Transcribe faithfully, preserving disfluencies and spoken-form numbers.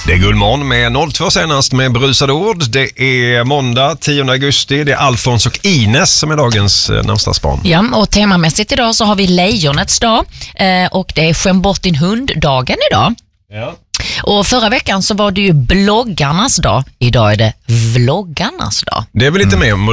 Det är Gullmorgon med noll två senast med brusade ord. Det är måndag tionde augusti. Det är Alfons och Ines som är dagens eh, namnsdagsbarn. Ja, och temamässigt idag så har vi lejonets dag eh, och det är skäm bort din hund-dagen idag. Ja. Och förra veckan så var det ju bloggarnas dag. Idag är det vloggarnas dag. Det är väl lite mm. mer